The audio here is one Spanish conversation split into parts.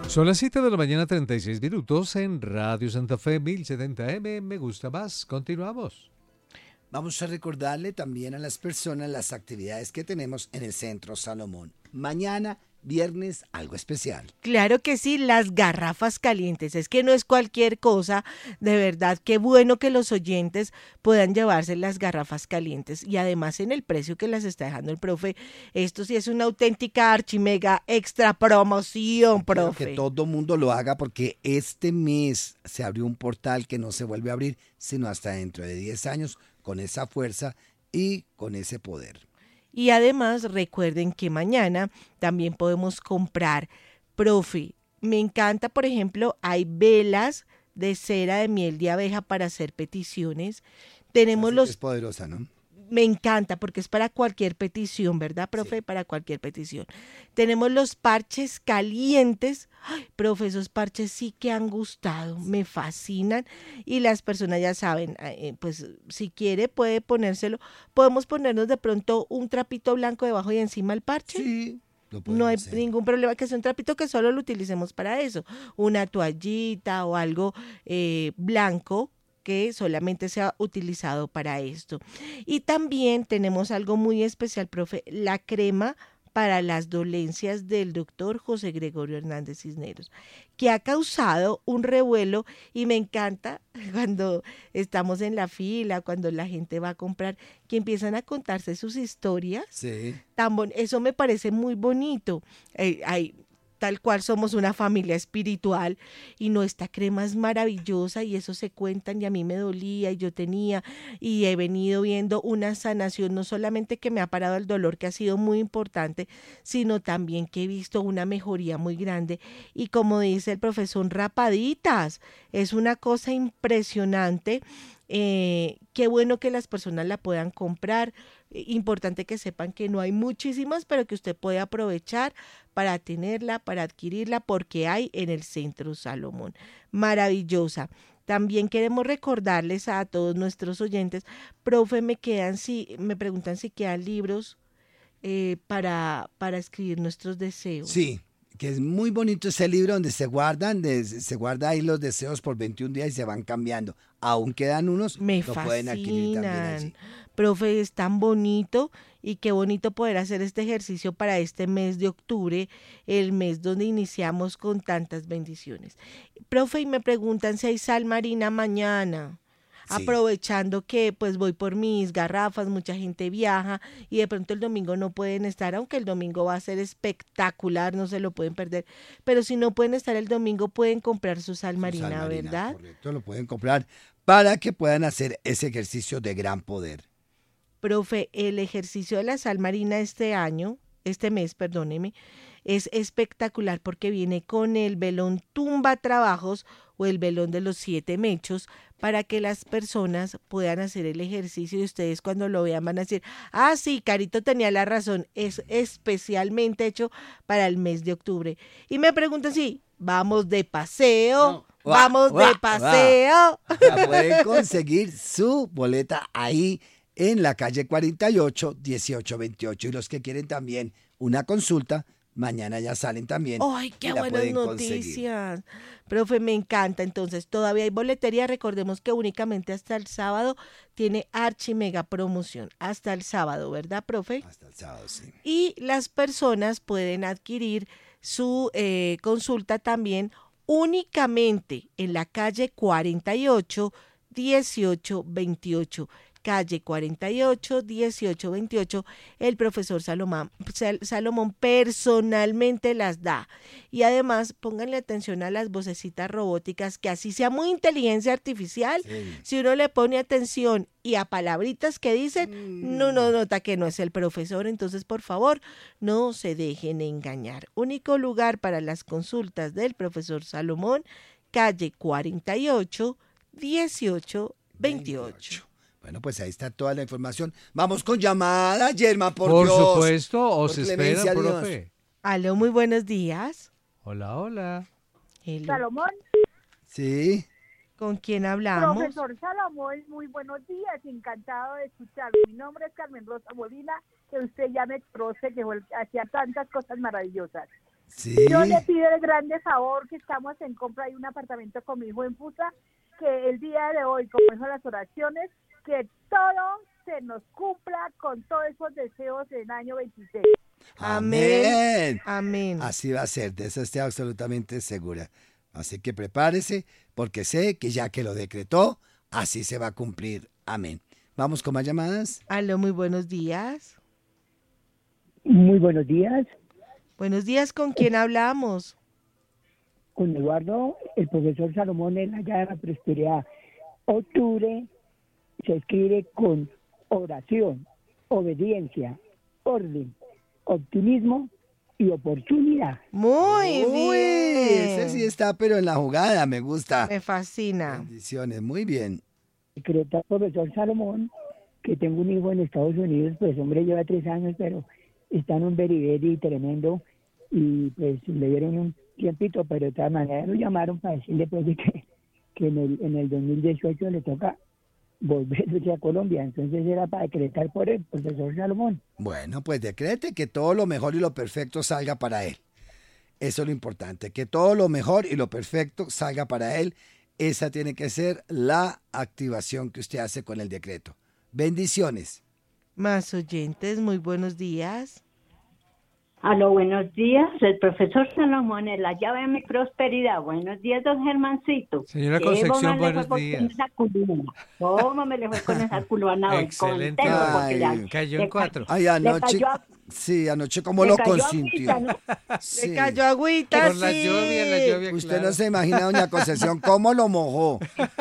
Son las 7 de la mañana, 36 minutos en Radio Santa Fe 1070M. Me gusta más. Continuamos. Vamos a recordarle también a las personas las actividades que tenemos en el Centro Salomón. Mañana, viernes, algo especial. Claro que sí, las garrafas calientes. Es que no es cualquier cosa. De verdad, qué bueno que los oyentes puedan llevarse las garrafas calientes. Y además en el precio que las está dejando el profe. Esto sí es una auténtica archimega extra promoción, Quiero profe. que todo mundo lo haga porque este mes se abrió un portal que no se vuelve a abrir sino hasta dentro de 10 años con esa fuerza y con ese poder. Y además recuerden que mañana también podemos comprar, profe, me encanta, por ejemplo, hay velas de cera de miel de abeja para hacer peticiones. Tenemos Así que es poderosa, ¿no? Me encanta porque es para cualquier petición, ¿verdad, profe? Sí. Para cualquier petición. Tenemos los parches calientes. Ay, profe, esos parches sí que han gustado, me fascinan. Y las personas ya saben, pues si quiere puede ponérselo. Podemos ponernos de pronto un trapito blanco debajo y encima el parche. Sí, lo No podemos hay hacer. ningún problema, que sea un trapito que solo lo utilicemos para eso. Una toallita o algo blanco que solamente sea utilizado para esto. Y también tenemos algo muy especial, profe, la crema para las dolencias del doctor José Gregorio Hernández Cisneros, que ha causado un revuelo y me encanta cuando estamos en la fila, cuando la gente va a comprar, que empiezan a contarse sus historias. Sí. Eso me parece muy bonito. Tal cual somos una familia espiritual y no, esta crema es maravillosa y eso se cuentan y a mí me dolía y yo tenía y he venido viendo una sanación, no solamente que me ha parado el dolor, que ha sido muy importante, sino también que he visto una mejoría muy grande y como dice el profesor, rapaditas, es una cosa impresionante. Qué bueno que las personas la puedan comprar. Importante que sepan que no hay muchísimas, pero que usted puede aprovechar para tenerla, para adquirirla, porque hay en el Centro Salomón. Maravillosa. También queremos recordarles a todos nuestros oyentes, profe, me preguntan si quedan libros para escribir nuestros deseos. Sí, que es muy bonito ese libro donde se guarda ahí los deseos por 21 días y se van cambiando. Aún quedan unos, Me lo pueden adquirir también fascinan. allí. Profe, es tan bonito y qué bonito poder hacer este ejercicio para este mes de octubre, el mes donde iniciamos con tantas bendiciones. Profe, y me preguntan si hay sal marina mañana. Sí. Aprovechando que pues voy por mis garrafas, mucha gente viaja y de pronto el domingo no pueden estar, aunque el domingo va a ser espectacular, no se lo pueden perder, pero si no pueden estar el domingo pueden comprar su sal Su marina, sal marina, ¿verdad? correcto, lo pueden comprar para que puedan hacer ese ejercicio de gran poder. Profe, el ejercicio de la sal marina este mes, perdóneme, es espectacular porque viene con el velón tumba trabajos o el velón de los 7 mechos para que las personas puedan hacer el ejercicio y ustedes cuando lo vean van a decir, ah, sí, Carito tenía la razón, es especialmente hecho para el mes de octubre. Y me preguntan si vamos de paseo. No. Vamos de paseo. Ya pueden conseguir su boleta ahí en la calle 48, 1828. Y los que quieren también una consulta, mañana ya salen también. ¡Ay, qué y la buenas pueden conseguir. noticias! Profe, me encanta. Entonces, todavía hay boletería. Recordemos que únicamente hasta el sábado tiene archi mega promoción. Hasta el sábado, ¿verdad, profe? Hasta el sábado, sí. Y las personas pueden adquirir su consulta también únicamente en la calle 48, 1828. Calle 48, 1828, el profesor Salomón personalmente las da. Y además, pónganle atención a las vocecitas robóticas, que así sea muy inteligencia artificial, Sí. si uno le pone atención y a palabritas que dicen, no nota que no es el profesor. Entonces, por favor, no se dejen engañar. Único lugar para las consultas del profesor Salomón, calle 48, 1828. Bueno, pues ahí está toda la información. Vamos con llamada, Yerma, por Dios. Supuesto, o Por se clemencia espera, de Dios. profe. Aló, muy buenos días. Hola, hola. Hello. Salomón, Sí. ¿Con quién hablamos? profesor Salomón, muy buenos días, encantado de escucharlo. Mi nombre es Carmen Rosa Molina, que usted ya me conoce, que hacía tantas cosas maravillosas. Sí. Yo le pido el grande favor que estamos en compra de un apartamento con mi hijo en Fusa, que el día de hoy, como dijo las oraciones, que todo se nos cumpla con todos esos deseos en el año 26. Amén. Amén. Así va a ser, de eso estoy absolutamente segura. Así que prepárese, porque sé que ya que lo decretó, así se va a cumplir. Amén. Vamos con más llamadas. Aló, muy buenos días. Muy buenos días, Buenos días, ¿con quién hablamos? con Eduardo, el profesor Salomón en allá de la prosperidad. Octubre se escribe con oración, obediencia, orden, optimismo y oportunidad. Muy Uy, bien. ese sí está, pero en la jugada, me gusta. Me fascina. Bendiciones, muy bien. Decreta el profesor Salomón que tengo un hijo en Estados Unidos, pues hombre lleva 3 años, pero está en un beriberi tremendo y pues le dieron un tiempito, pero de todas maneras lo llamaron para decirle pues de que en el 2018 le toca volverse a Colombia, entonces era para decretar por el profesor Salomón. Bueno, pues decrete que todo lo mejor y lo perfecto salga para él. Eso es lo importante, que todo lo mejor y lo perfecto salga para él. Esa tiene que ser la activación que usted hace con el decreto. Bendiciones. Más oyentes, muy buenos días. Aló, buenos días, el profesor Salomón, en la llave de mi prosperidad. Buenos días, don Germancito. Señora ¿Qué Concepción, bomba le buenos fue días. con esa culona? ¿Cómo me le fue con esa culona hoy? Excelente. Contento porque Ay, ya- cayó le en 4. Ay, le anoche. cayó a- Sí, anoche como le lo cayó consintió. agüita, ¿no? Sí. Le cayó agüita, Por la sí. lluvia, Usted claro. no se imagina, doña Concepción, cómo lo mojó.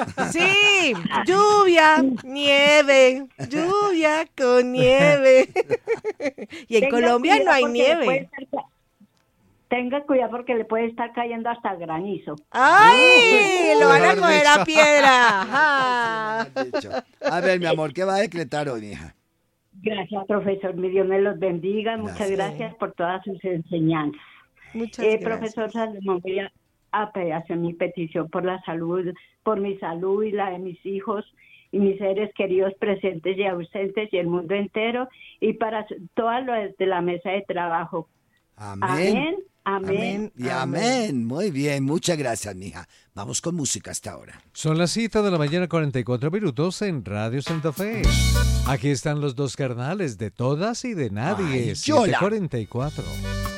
Sí, lluvia, nieve, lluvia con nieve. Y en Tenga Colombia no cuidado hay porque le puede nieve. estar tenga cuidado porque le puede estar cayendo hasta granizo. ¡Ay! Lo van a Mejor coger dicho. a piedra. Ajá. Mejor dicho. A ver, mi amor, ¿qué va a decretar hoy, hija? Gracias, profesor. Mi Dios me los bendiga. Muchas Gracias. gracias por todas sus enseñanzas. Muchas gracias. Profesor Salomón, voy a hacer mi petición por la salud, por mi salud y la de mis hijos y mis seres queridos presentes y ausentes y el mundo entero y para todas los de la mesa de trabajo. Amén. Amén. Amén. Amén. Y amén. Muy bien, muchas gracias, mija. Vamos con música hasta ahora. Son las 7 de la mañana, 44 minutos en Radio Santa Fe. Aquí están los dos carnales de todas y de nadie. Ay, Yola. 7:44.